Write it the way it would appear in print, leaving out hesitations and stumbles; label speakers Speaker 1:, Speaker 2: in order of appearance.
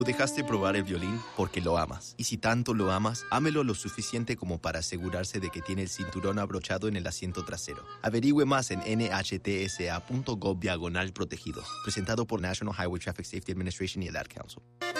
Speaker 1: Tú dejaste probar el violín porque lo amas. Y si tanto lo amas, ámelo lo suficiente como para asegurarse de que tiene el cinturón abrochado en el asiento trasero. Averigüe más en nhtsa.gov/protegido. Presentado por National Highway Traffic Safety Administration y el Ad Council.